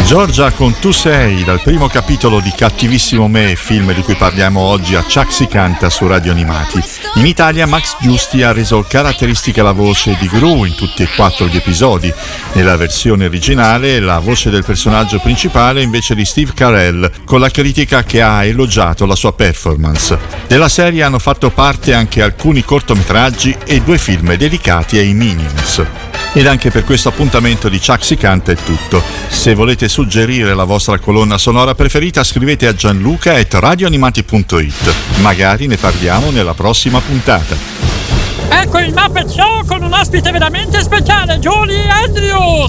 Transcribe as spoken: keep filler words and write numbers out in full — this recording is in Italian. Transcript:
Giorgia con Tu sei, dal primo capitolo di Cattivissimo me, film di cui parliamo oggi a Ciak si canta su Radio Animati. In Italia Max Giusti ha reso caratteristica la voce di Gru in tutti e quattro gli episodi. Nella versione originale la voce del personaggio principale è invece di Steve Carell, con la critica che ha elogiato la sua performance. Della serie hanno fatto parte anche alcuni cortometraggi e due film dedicati ai Minions. Ed anche per questo appuntamento di Ciak si canta è tutto. Se volete suggerire la vostra colonna sonora preferita, scrivete a gianluca at radioanimati punto it. Magari ne parliamo nella prossima puntata. Ecco il Muppet Show con un ospite veramente speciale, Julie Andrews!